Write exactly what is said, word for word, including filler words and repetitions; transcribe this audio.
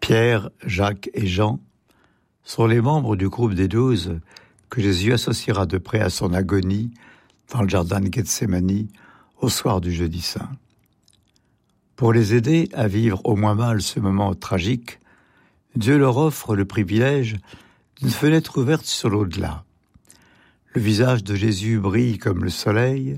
Pierre, Jacques et Jean sont les membres du groupe des douze que Jésus associera de près à son agonie dans le jardin de Gethsémani au soir du jeudi saint. Pour les aider à vivre au moins mal ce moment tragique, Dieu leur offre le privilège d'une fenêtre ouverte sur l'au-delà. Le visage de Jésus brille comme le soleil,